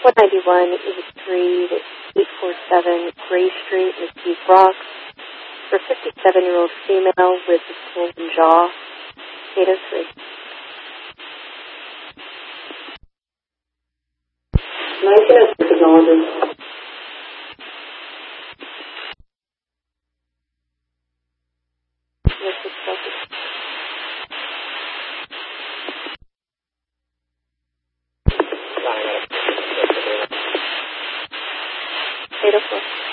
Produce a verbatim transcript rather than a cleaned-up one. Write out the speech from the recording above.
one ninety-one, eighty-three, eight forty-seven Gray Street, Mesquite Rock, for a fifty-seven-year-old female with a swollen jaw, eight oh three. nineteen oh three technology. Yes, it's focused. eight oh four.